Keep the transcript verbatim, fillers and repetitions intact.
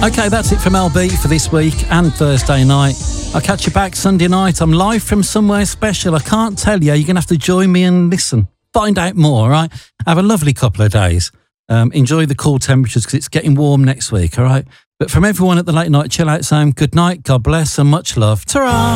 Okay, that's it from L B for this week and Thursday night. I'll catch you back Sunday night. I'm live from somewhere special. I can't tell you. You're going to have to join me and listen. Find out more, all right? Have a lovely couple of days. Um, enjoy the cool temperatures because it's getting warm next week, all right? But from everyone at the Late Night Chill Out Zone, good night, God bless, and much love. Ta-ra!